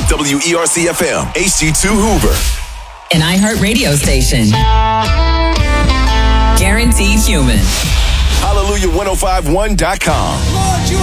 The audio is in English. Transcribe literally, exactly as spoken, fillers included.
W E R C F M, H D two Hoover. An iHeartRadio station. Guaranteed human. Hallelujah ten fifty-one dot com.